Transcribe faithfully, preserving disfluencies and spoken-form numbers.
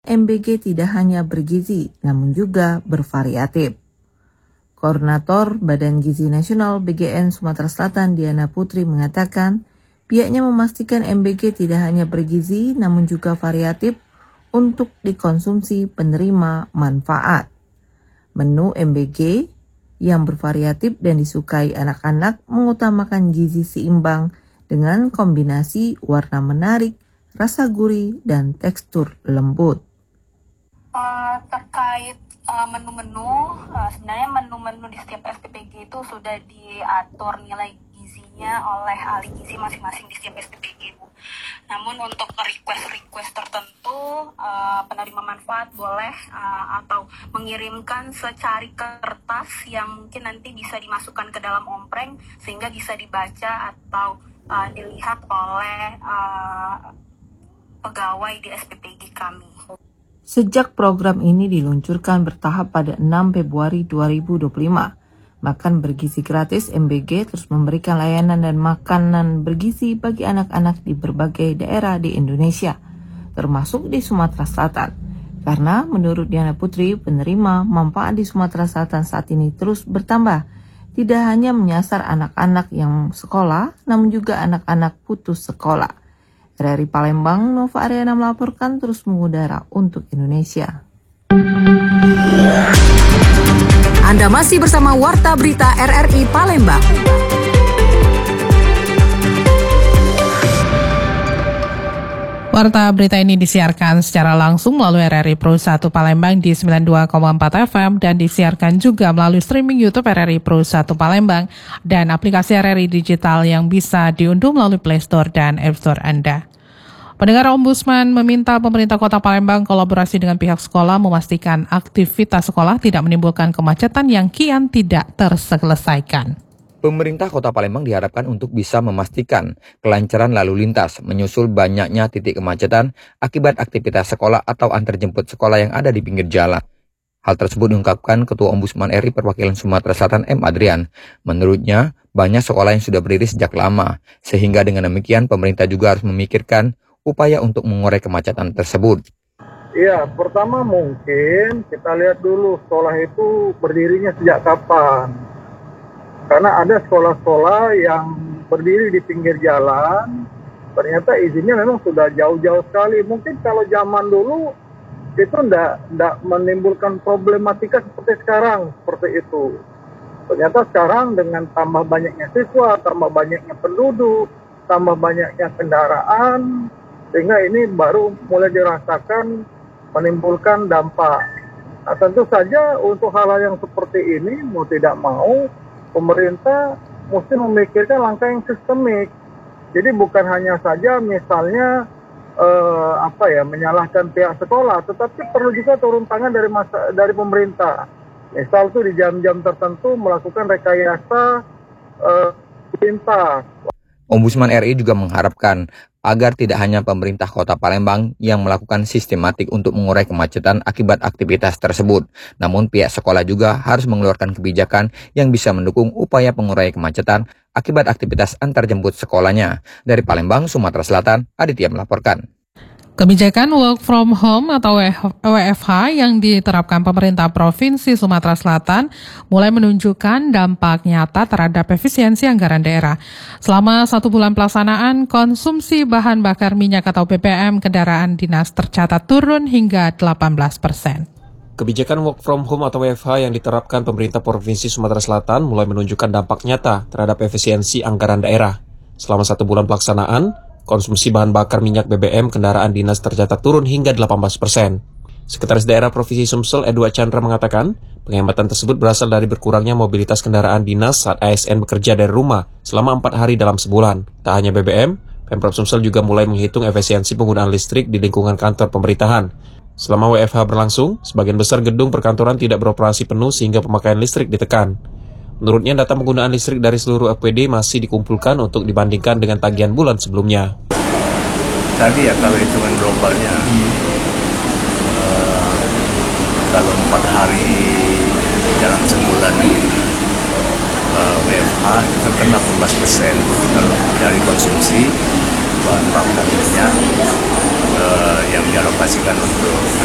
M B G tidak hanya bergizi, namun juga bervariatif. Koordinator Badan Gizi Nasional B G N Sumatera Selatan Diana Putri mengatakan, pihaknya memastikan M B G tidak hanya bergizi, namun juga variatif untuk dikonsumsi penerima manfaat. Menu M B G yang bervariatif dan disukai anak-anak mengutamakan gizi seimbang dengan kombinasi warna menarik, rasa gurih, dan tekstur lembut. Uh, terkait uh, menu-menu, uh, sebenarnya menu-menu di setiap S P P G itu sudah diatur nilai gizinya oleh ahli gizi masing-masing di setiap S P P G, Bu. Namun untuk request-request tertentu, uh, penerima manfaat boleh uh, atau mengirimkan secari kertas yang mungkin nanti bisa dimasukkan ke dalam ompreng sehingga bisa dibaca atau uh, dilihat oleh uh, pegawai di S P P G kami. Sejak program ini diluncurkan bertahap pada enam Februari dua ribu dua puluh lima, Makan Bergizi Gratis M B G terus memberikan layanan dan makanan bergizi bagi anak-anak di berbagai daerah di Indonesia, termasuk di Sumatera Selatan. Karena menurut Diana Putri, penerima manfaat di Sumatera Selatan saat ini terus bertambah. Tidak hanya menyasar anak-anak yang sekolah, namun juga anak-anak putus sekolah. R R I Palembang, Nova Ariana melaporkan terus mengudara untuk Indonesia. Anda masih bersama Warta Berita R R I Palembang. Warta berita ini disiarkan secara langsung melalui R R I Pro satu Palembang di sembilan puluh dua koma empat F M dan disiarkan juga melalui streaming YouTube R R I Pro satu Palembang dan aplikasi R R I Digital yang bisa diunduh melalui Play Store dan App Store Anda. Pendengar, Ombudsman meminta pemerintah Kota Palembang kolaborasi dengan pihak sekolah memastikan aktivitas sekolah tidak menimbulkan kemacetan yang kian tidak terselesaikan. Pemerintah Kota Palembang diharapkan untuk bisa memastikan kelancaran lalu lintas menyusul banyaknya titik kemacetan akibat aktivitas sekolah atau antar jemput sekolah yang ada di pinggir jalan. Hal tersebut diungkapkan Ketua Ombudsman R I Perwakilan Sumatera Selatan M. Adrian. Menurutnya, banyak sekolah yang sudah berdiri sejak lama, sehingga dengan demikian pemerintah juga harus memikirkan upaya untuk mengurai kemacetan tersebut. Iya, pertama mungkin kita lihat dulu sekolah itu berdirinya sejak kapan. Karena ada sekolah-sekolah yang berdiri di pinggir jalan, ternyata izinnya memang sudah jauh-jauh sekali. Mungkin kalau zaman dulu itu enggak, enggak menimbulkan problematika seperti sekarang, seperti itu. Ternyata sekarang dengan tambah banyaknya siswa, tambah banyaknya penduduk, tambah banyaknya kendaraan, sehingga ini baru mulai dirasakan menimbulkan dampak. Nah, tentu saja untuk hal-hal yang seperti ini, mau tidak mau, pemerintah mesti memikirkan langkah yang sistemik. Jadi bukan hanya saja misalnya eh, apa ya menyalahkan pihak sekolah, tetapi perlu juga turun tangan dari masa, dari pemerintah. Misal tuh di jam-jam tertentu melakukan rekayasa eh, lintas. Ombudsman R I juga mengharapkan agar tidak hanya pemerintah Kota Palembang yang melakukan sistematik untuk mengurai kemacetan akibat aktivitas tersebut, namun pihak sekolah juga harus mengeluarkan kebijakan yang bisa mendukung upaya pengurai kemacetan akibat aktivitas antarjemput sekolahnya. Dari Palembang, Sumatera Selatan, Aditya melaporkan. Kebijakan work from home atau W F H yang diterapkan pemerintah Provinsi Sumatera Selatan mulai menunjukkan dampak nyata terhadap efisiensi anggaran daerah. Selama satu bulan pelaksanaan, konsumsi bahan bakar minyak atau B B M kendaraan dinas tercatat turun hingga delapan belas persen. Kebijakan work from home atau W F H yang diterapkan pemerintah Provinsi Sumatera Selatan mulai menunjukkan dampak nyata terhadap efisiensi anggaran daerah. Selama satu bulan pelaksanaan, konsumsi bahan bakar minyak B B M kendaraan dinas tercatat turun hingga delapan belas persen. Sekretaris Daerah Provinsi Sumsel Edward Chandra mengatakan, penghematan tersebut berasal dari berkurangnya mobilitas kendaraan dinas saat A S N bekerja dari rumah selama empat hari dalam sebulan. Tak hanya B B M, Pemprov Sumsel juga mulai menghitung efisiensi penggunaan listrik di lingkungan kantor pemerintahan. Selama W F H berlangsung, sebagian besar gedung perkantoran tidak beroperasi penuh sehingga pemakaian listrik ditekan. Menurutnya, data penggunaan listrik dari seluruh A P D masih dikumpulkan untuk dibandingkan dengan tagihan bulan sebelumnya. Tadi ya kalau hitungan globalnya, uh, kalau empat hari dalam sebulan uh, W F H itu kan delapan belas persen kalau dari konsumsi bahan bakar minyak uh, yang dialokasikan untuk